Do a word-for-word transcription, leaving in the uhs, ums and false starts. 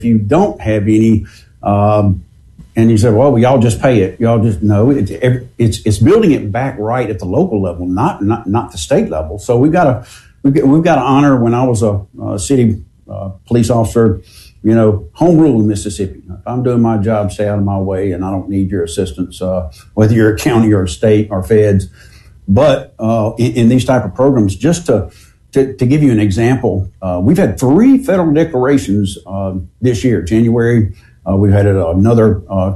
you don't have any, um, and you said, well, y'all just pay it. Y'all just no. It, it's it's building it back right at the local level, not not not the state level. So we've got to we've got, we've got to honor. When I was a, a city uh, police officer, you know, home rule in Mississippi. If I'm doing my job, stay out of my way, and I don't need your assistance, uh, whether you're a county or a state or feds. But uh, in, in these type of programs, just to to, to give you an example, uh, we've had three federal declarations uh, this year. January, uh, we've had another uh,